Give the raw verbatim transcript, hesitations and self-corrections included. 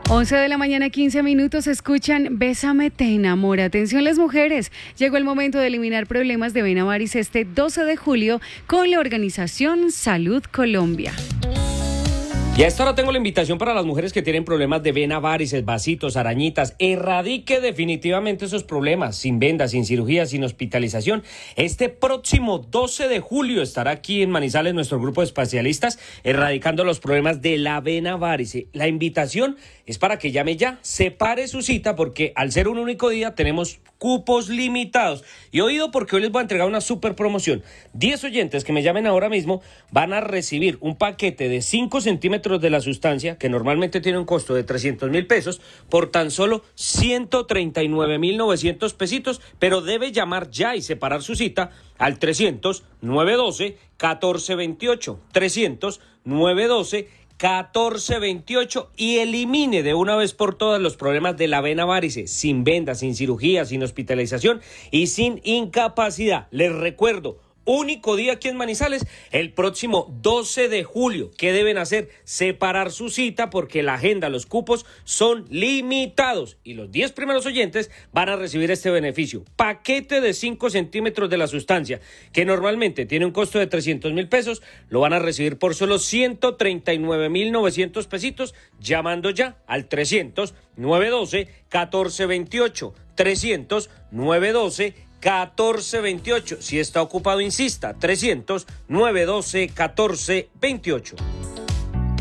once de la mañana, quince minutos, escuchan Bésame, te enamora. Atención las mujeres, llegó el momento de eliminar problemas de vena varice este doce de julio con la organización Salud Colombia. Y a esta hora tengo la invitación para las mujeres que tienen problemas de vena, varices, vasitos, arañitas. Erradique definitivamente esos problemas, sin vendas, sin cirugía, sin hospitalización. Este próximo doce de julio estará aquí en Manizales nuestro grupo de especialistas erradicando los problemas de la vena varice. La invitación es para que llame ya, separe su cita porque al ser un único día tenemos cupos limitados. Y oído porque hoy les voy a entregar una super promoción. diez oyentes que me llamen ahora mismo van a recibir un paquete de cinco centímetros de la sustancia que normalmente tiene un costo de trescientos mil pesos por tan solo ciento treinta y nueve mil novecientos pesitos, pero debe llamar ya y separar su cita al trescientos, nueve doce, catorce veintiocho, trescientos, nueve doce, catorce veintiocho y elimine de una vez por todas los problemas de la vena varice, sin vendas, sin cirugía, sin hospitalización y sin incapacidad. Les recuerdo, único día aquí en Manizales, el próximo doce de julio. ¿Qué deben hacer? Separar su cita porque la agenda, los cupos son limitados y los diez primeros oyentes van a recibir este beneficio. Paquete de cinco centímetros de la sustancia que normalmente tiene un costo de trescientos mil pesos, lo van a recibir por solo ciento treinta y nueve mil novecientos pesitos llamando ya al trescientos, nueve doce, catorce veintiocho, trescientos, nueve doce, catorce veintiocho. Si está ocupado, insista, trescientos, nueve doce, catorce veintiocho.